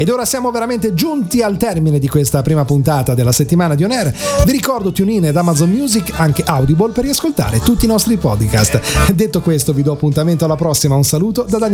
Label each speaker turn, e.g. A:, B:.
A: Ed ora siamo veramente giunti al termine di questa prima puntata della settimana di On Air. Vi ricordo TuneIn ed Amazon Music, anche Audible, per riascoltare tutti i nostri podcast. Detto questo, vi do appuntamento alla prossima. Un saluto da Daniele.